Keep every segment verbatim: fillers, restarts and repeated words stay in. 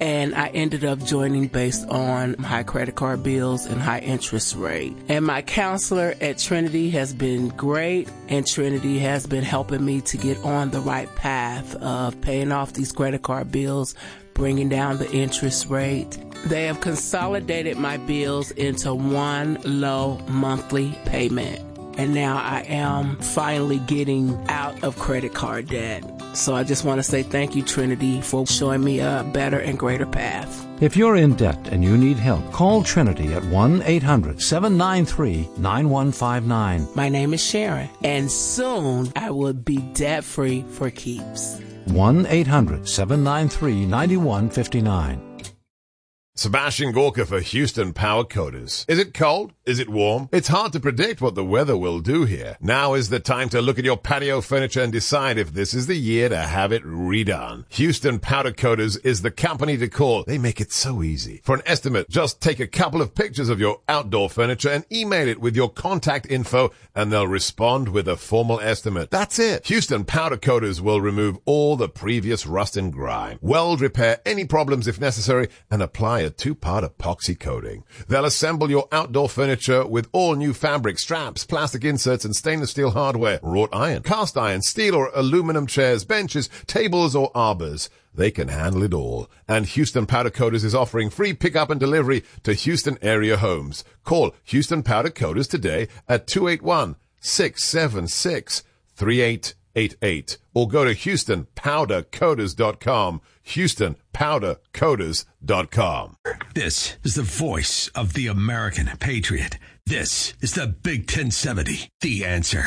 and I ended up joining based on high credit card bills and high interest rate. And my counselor at Trinity has been great, and Trinity has been helping me to get on the right path of paying off these credit card bills, bringing down the interest rate. They have consolidated my bills into one low monthly payment. And now I am finally getting out of credit card debt. So I just want to say thank you, Trinity, for showing me a better and greater path. If you're in debt and you need help, call Trinity at one eight hundred seven nine three nine one five nine. My name is Sharon, and soon I will be debt-free for keeps. one eight hundred seven nine three nine one five nine. Sebastian Gorka for Houston Power Coaters. Is it cold? Is it warm? It's hard to predict what the weather will do here. Now is the time to look at your patio furniture and decide if this is the year to have it redone. Houston Powder Coaters is the company to call. They make it so easy. For an estimate, just take a couple of pictures of your outdoor furniture and email it with your contact info, and they'll respond with a formal estimate. That's it. Houston Powder Coaters will remove all the previous rust and grime, weld repair any problems if necessary, and apply a two-part epoxy coating. They'll assemble your outdoor furniture with all new fabric, straps, plastic inserts, and stainless steel hardware, wrought iron, cast iron, steel or aluminum chairs, benches, tables, or arbors. They can handle it all. And Houston Powder Coaters is offering free pickup and delivery to Houston area homes. Call Houston Powder Coaters today at two eight one, six seven six, three eight eight eight or go to houston powder coaters dot com. houston powder coaters dot com. This is the voice of the American patriot. This is the Big ten seventy, The Answer.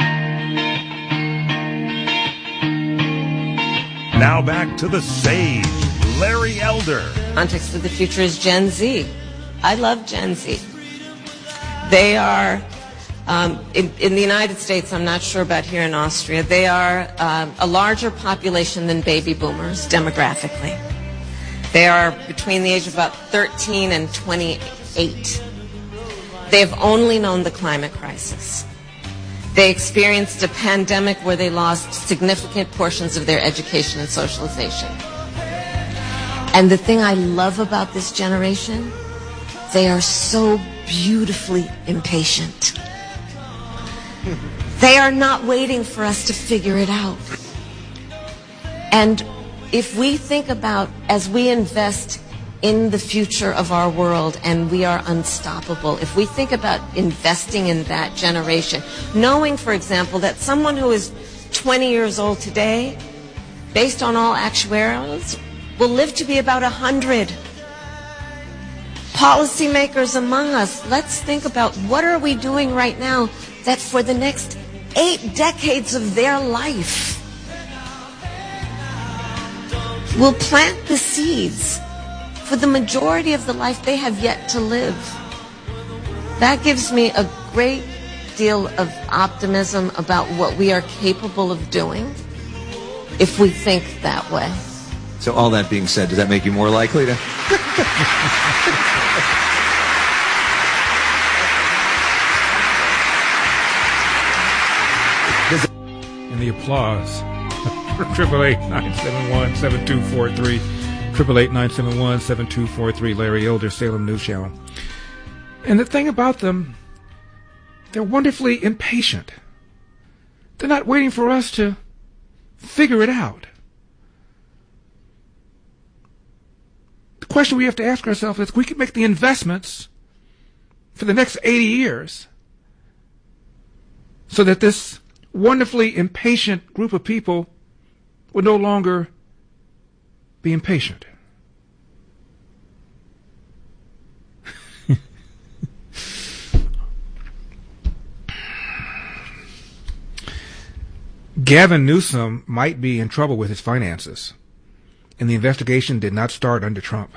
Now back to the sage, Larry Elder. Context for the future is Gen Z. I love Gen Z. They are, um, in, in the United States, I'm not sure about here in Austria, they are uh, a larger population than baby boomers demographically. They are between the age of about thirteen and twenty-eight. They have only known the climate crisis. They experienced a pandemic where they lost significant portions of their education and socialization. And the thing I love about this generation, they are so beautifully impatient. They are not waiting for us to figure it out. And if we think about, as we invest in the future of our world, and we are unstoppable, if we think about investing in that generation, knowing, for example, that someone who is twenty years old today, based on all actuarials, will live to be about one hundred. Policymakers among us, let's think about what are we doing right now that for the next eight decades of their life will plant the seeds for the majority of the life they have yet to live. That gives me a great deal of optimism about what we are capable of doing if we think that way. So all that being said, does that make you more likely to? And the applause. Triple eight nine seven one seven two four three. Triple eight nine seven one seven two four three. Larry Elder, Salem News Channel. And the thing about them, they're wonderfully impatient. They're not waiting for us to figure it out. The question we have to ask ourselves is, we can make the investments for the next eighty years so that this wonderfully impatient group of people will no longer be impatient. Gavin Newsom might be in trouble with his finances, and the investigation did not start under Trump.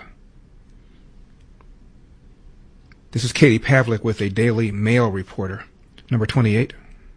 This is Katie Pavlik with a Daily Mail reporter, number twenty-eight.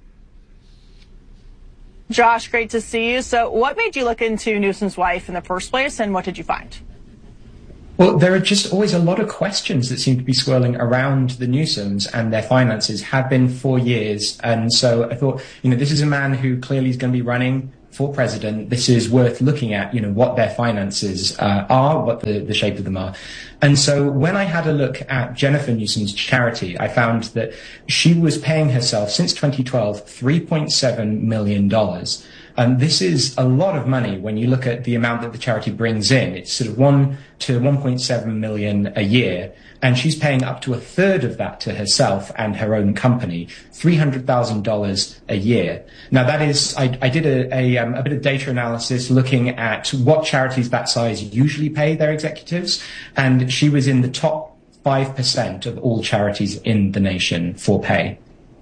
Josh, great to see you. So what made you look into Newsom's wife in the first place, and what did you find? Well, there are just always a lot of questions that seem to be swirling around the Newsoms and their finances, have been for years. And so I thought, you know, this is a man who clearly is going to be running for president, this is worth looking at, you know, what their finances uh, are, what the, the shape of them are. And so when I had a look at Jennifer Newsom's charity, I found that she was paying herself since twenty twelve three point seven million dollars. And this is a lot of money when you look at the amount that the charity brings in. It's sort of one to one point seven million a year. And she's paying up to a third of that to herself and her own company, three hundred thousand dollars a year. Now that is, I, I did a, a, um, a bit of data analysis looking at what charities that size usually pay their executives. And she was in the top five percent of all charities in the nation for pay.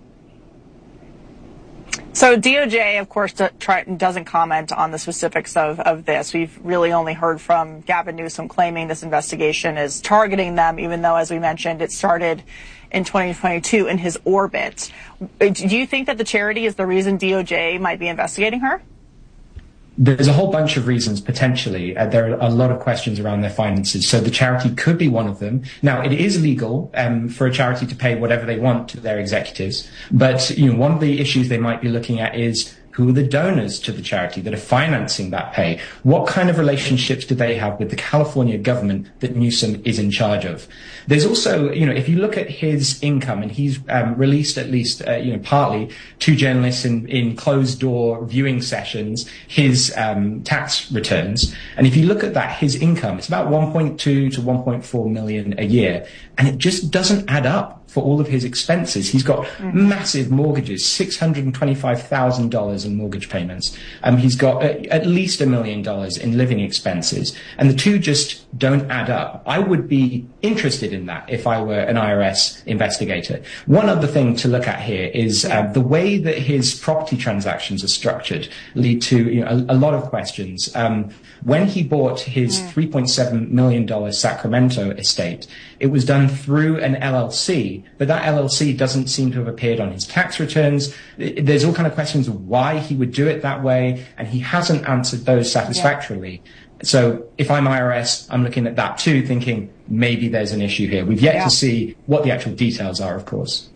So D O J, of course, doesn't comment on the specifics of, of this. We've really only heard from Gavin Newsom claiming this investigation is targeting them, even though, as we mentioned, it started in twenty twenty-two in his orbit. Do you think that the charity is the reason D O J might be investigating her? There's a whole bunch of reasons, potentially. Uh, there are a lot of questions around their finances. So the charity could be one of them. Now, it is legal um, for a charity to pay whatever they want to their executives. But, you know, one of the issues they might be looking at is who are the donors to the charity that are financing that pay? What kind of relationships do they have with the California government that Newsom is in charge of? There's also, you know, if you look at his income, and he's um, released at least, uh, you know, partly to journalists in, in closed-door viewing sessions, his um, tax returns. And if you look at that, his income, it's about one point two to one point four million a year. And it just doesn't add up for all of his expenses. He's got mm-hmm. massive mortgages, six hundred twenty-five thousand dollars in mortgage payments. Um, he's got uh, at least a million dollars in living expenses. And the two just don't add up. I would be interested in that if I were an I R S investigator. One other thing to look at here is uh, the way that his property transactions are structured lead to, you know, a, a lot of questions. Um, when he bought his three point seven million dollars Sacramento estate, it was done through an L L C, but that L L C doesn't seem to have appeared on his tax returns. There's all kind of questions of why he would do it that way, and he hasn't answered those satisfactorily. Yeah. So if I'm I R S, I'm looking at that too, thinking maybe there's an issue here. We've yet yeah. to see what the actual details are, of course.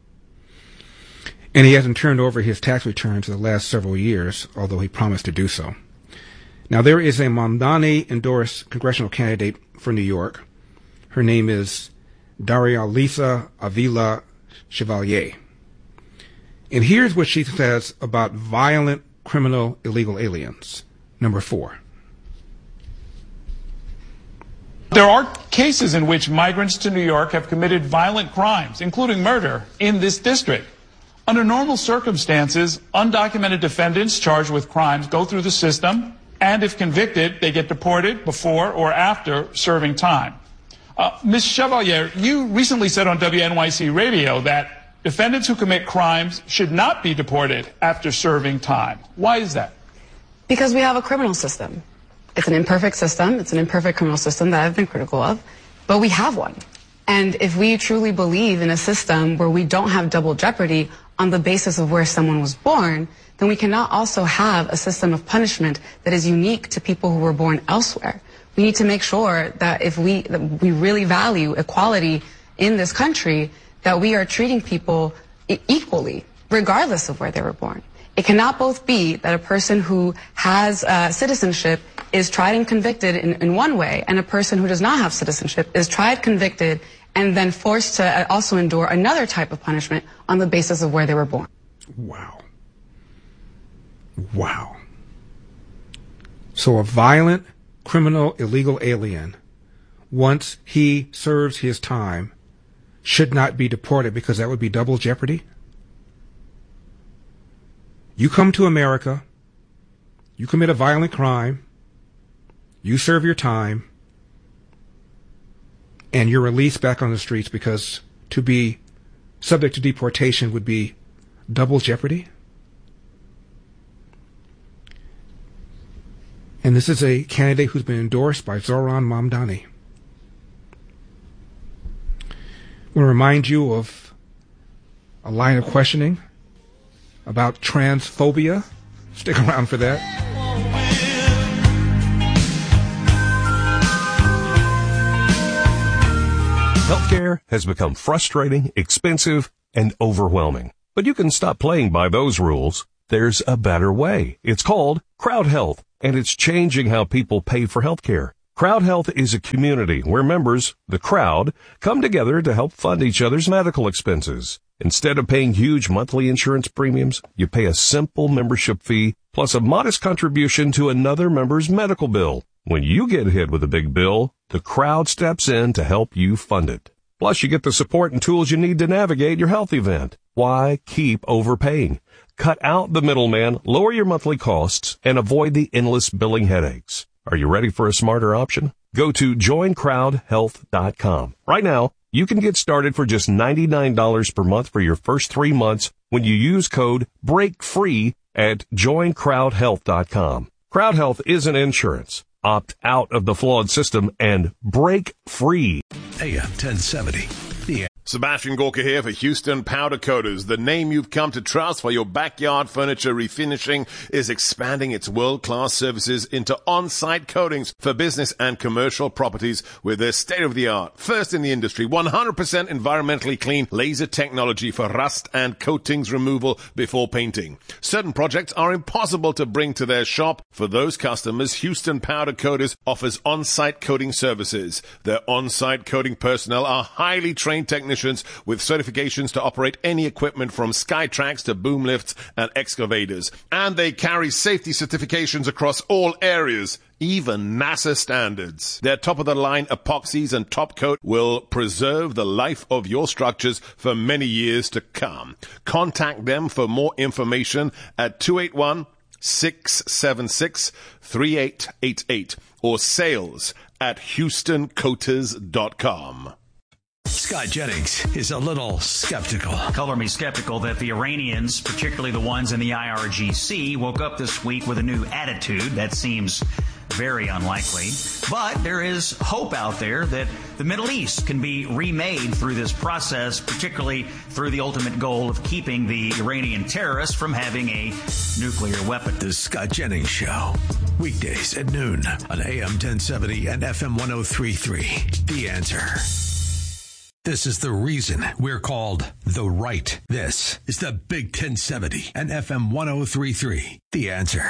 And he hasn't turned over his tax returns in the last several years, although he promised to do so. Now, there is a Mamdani-endorsed congressional candidate for New York. Her name is Darialisa Avila Chevalier. And here's what she says about violent, criminal, illegal aliens. Number four. There are cases in which migrants to New York have committed violent crimes, including murder, in this district. Under normal circumstances, undocumented defendants charged with crimes go through the system, and if convicted, they get deported before or after serving time. Uh, Miz Chevalier, you recently said on W N Y C Radio that defendants who commit crimes should not be deported after serving time. Why is that? Because we have a criminal system. It's an imperfect system. It's an imperfect criminal system that I've been critical of, but we have one. And if we truly believe in a system where we don't have double jeopardy on the basis of where someone was born, then we cannot also have a system of punishment that is unique to people who were born elsewhere. We need to make sure that if we, that we really value equality in this country, that we are treating people equally, regardless of where they were born. It cannot both be that a person who has uh, citizenship is tried and convicted in, in one way, and a person who does not have citizenship is tried, convicted, and then forced to also endure another type of punishment on the basis of where they were born. Wow. Wow. So a violent, criminal, illegal alien, once he serves his time, should not be deported because that would be double jeopardy? You come to America, you commit a violent crime, you serve your time, and you're released back on the streets because to be subject to deportation would be double jeopardy? And this is a candidate who's been endorsed by Zohran Mamdani. I want to remind you of a line of questioning about transphobia. Stick around for that. Healthcare has become frustrating, expensive, and overwhelming. But you can stop playing by those rules there's a better way. It's called Crowd Health, and it's changing how people pay for health care. Crowd Health is a community where members, the crowd, come together to help fund each other's medical expenses. Instead of paying huge monthly insurance premiums, you pay a simple membership fee plus a modest contribution to another member's medical bill. When you get hit with a big bill, the crowd steps in to help you fund it. Plus, you get the support and tools you need to navigate your health event. Why keep overpaying? Cut out the middleman, lower your monthly costs, and avoid the endless billing headaches. Are you ready for a smarter option? Go to join crowd health dot com. Right now, you can get started for just ninety-nine dollars per month for your first three months when you use code BREAKFREE at join crowd health dot com. Crowd Health isn't insurance. Opt out of the flawed system and break free. A M ten seventy. The Sebastian Gorka here for Houston Powder Coaters. The name you've come to trust for your backyard furniture refinishing is expanding its world-class services into on-site coatings for business and commercial properties with their state-of-the-art, first in the industry, one hundred percent environmentally clean laser technology for rust and coatings removal before painting. Certain projects are impossible to bring to their shop. For those customers, Houston Powder Coaters offers on-site coating services. Their on-site coating personnel are highly trained technicians with certifications to operate any equipment from Skytrax to boom lifts and excavators. And they carry safety certifications across all areas, even NASA standards. Their top-of-the-line epoxies and top coat will preserve the life of your structures for many years to come. Contact them for more information at two eight one, six seven six, three eight eight eight or sales at houston coaters dot com. Scott Jennings is a little skeptical. Color me skeptical that the Iranians, particularly the ones in the I R G C, woke up this week with a new attitude. That seems very unlikely. But there is hope out there that the Middle East can be remade through this process, particularly through the ultimate goal of keeping the Iranian terrorists from having a nuclear weapon. The Scott Jennings Show. Weekdays at noon on A M ten seventy and F M one oh three point three. The Answer. This is the reason we're called The Right. This is the Big ten seventy and F M one oh three point three. The Answer.